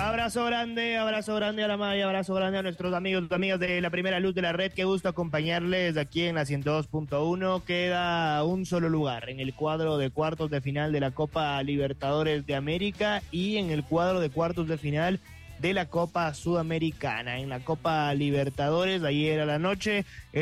Abrazo grande a la Maya, abrazo grande a nuestros amigos y amigas de la Primera Luz de la Red. Qué gusto acompañarles aquí en la 102.1. Queda un solo lugar en el cuadro de cuartos de final de la Copa Libertadores de América y en el cuadro de cuartos de final de la Copa Sudamericana. En la Copa Libertadores, ayer a la noche,